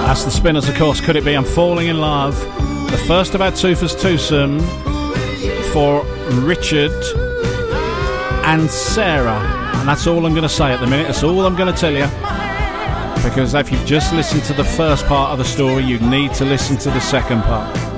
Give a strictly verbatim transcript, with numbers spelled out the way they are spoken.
That's the Spinners, of course. Could It Be? I'm Falling in Love. The first of our Twofers twosome for Richard and Sarah. And that's all I'm going to say at the minute. That's all I'm going to tell you. Because if you've just listened to the first part of the story, you need to listen to the second part.